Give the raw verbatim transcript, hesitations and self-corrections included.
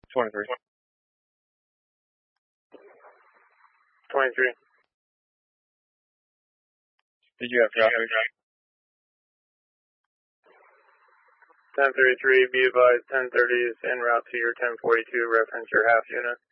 twenty-three. twenty-three. Did you have traffic? ten thirty-three, be advised ten thirty is en route to your ten forty-two, reference your half unit.